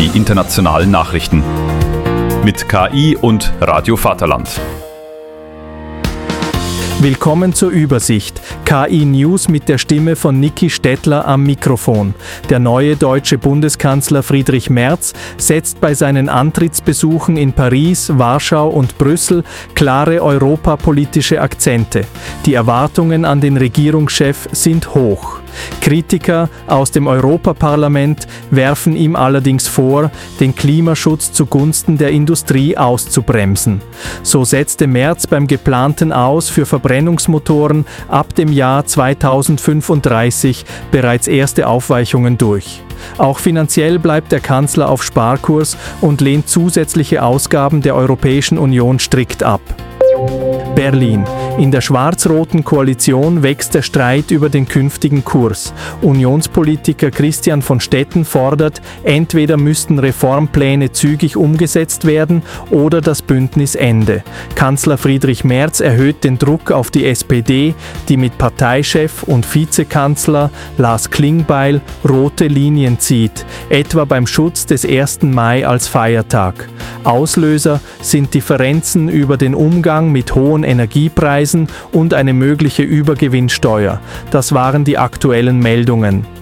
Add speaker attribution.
Speaker 1: die internationalen Nachrichten. Mit KI und Radio Vaterland.
Speaker 2: Willkommen zur Übersicht. KI News mit der Stimme von Niki Stettler am Mikrofon. Der neue deutsche Bundeskanzler Friedrich Merz setzt bei seinen Antrittsbesuchen in Paris, Warschau und Brüssel klare europapolitische Akzente. Die Erwartungen an den Regierungschef sind hoch. Kritiker aus dem Europaparlament werfen ihm allerdings vor, den Klimaschutz zugunsten der Industrie auszubremsen. So setzte Merz beim geplanten Aus für Verbrennungsmotoren ab dem Jahr 2035 bereits erste Aufweichungen durch. Auch finanziell bleibt der Kanzler auf Sparkurs und lehnt zusätzliche Ausgaben der Europäischen Union strikt ab. Berlin. In der schwarz-roten Koalition wächst der Streit über den künftigen Kurs. Unionspolitiker Christian von Stetten fordert, entweder müssten Reformpläne zügig umgesetzt werden oder das Bündnis ende. Kanzler Friedrich Merz erhöht den Druck auf die SPD, die mit Parteichef und Vizekanzler Lars Klingbeil rote Linien zieht, etwa beim Schutz des 1. Mai als Feiertag. Auslöser sind Differenzen über den Umgang mit hohen Energiepreisen und eine mögliche Übergewinnsteuer. Das waren die aktuellen Meldungen.